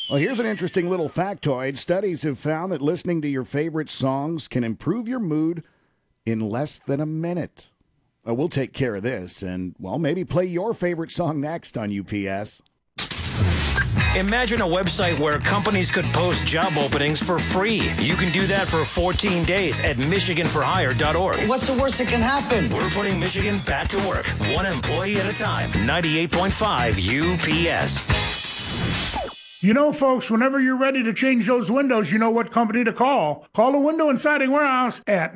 Well, here's an interesting little factoid. Studies have found that listening to your favorite songs can improve your mood in less than a minute. We'll take care of this and, well, maybe play your favorite song next on UPS. Imagine a website where companies could post job openings for free. You can do that for 14 days at MichiganForHire.org. What's the worst that can happen? We're putting Michigan back to work, one employee at a time. 98.5 UPS. You know, folks, whenever you're ready to change those windows, you know what company to call. Call the Window and Siding Warehouse at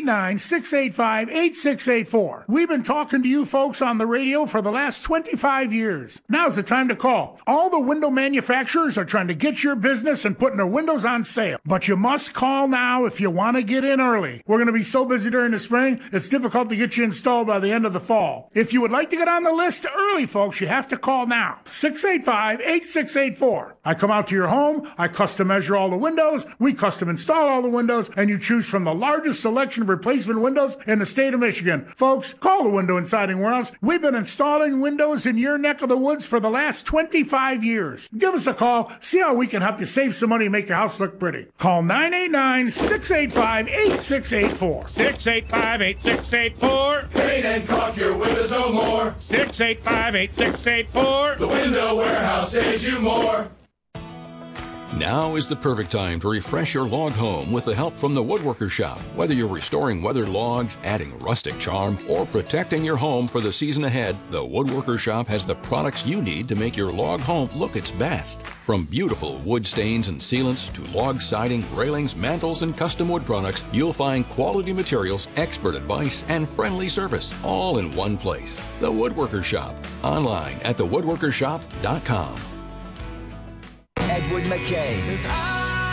989-685-8684. We've been talking to you folks on the radio for the last 25 years. Now's the time to call. All the window manufacturers are trying to get your business and putting their windows on sale. But you must call now if you want to get in early. We're going to be so busy during the spring, it's difficult to get you installed by the end of the fall. If you would like to get on the list early, folks, you have to call now. 685-8684. I come out to your home, I custom measure all the windows, we custom install all the windows, and you choose from the largest selection of replacement windows in the state of Michigan. Folks, call the Window and Siding Warehouse. We've been installing windows in your neck of the woods for the last 25 years. Give us a call, see how we can help you save some money and make your house look pretty. Call 989-685-8684. 685-8684. Paint and caulk your windows no more. 685-8684. The Window Warehouse saves you more. Now is the perfect time to refresh your log home with the help from the Woodworker Shop. Whether you're restoring weathered logs, adding rustic charm, or protecting your home for the season ahead, the Woodworker Shop has the products you need to make your log home look its best. From beautiful wood stains and sealants to log siding, railings, mantles, and custom wood products, you'll find quality materials, expert advice, and friendly service all in one place. The Woodworker Shop. Online at thewoodworkershop.com. Edward McKay.